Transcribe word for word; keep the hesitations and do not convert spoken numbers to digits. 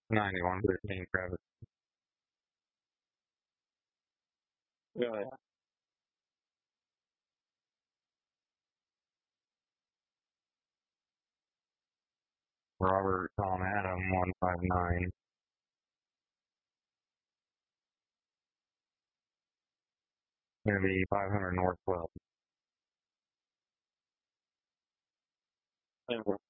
ninety-one thirteen Travis. Yeah. Robert Tom Adam one five nine. Gonna be five hundred North twelve.